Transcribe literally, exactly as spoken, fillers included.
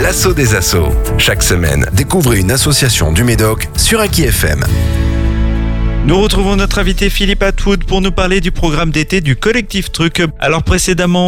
l'assaut des assos. Chaque semaine, découvrez une association du Médoc sur Aki F M. Nous retrouvons notre invité Philippe Atwood pour nous parler du programme d'été du collectif Truc. Alors précédemment,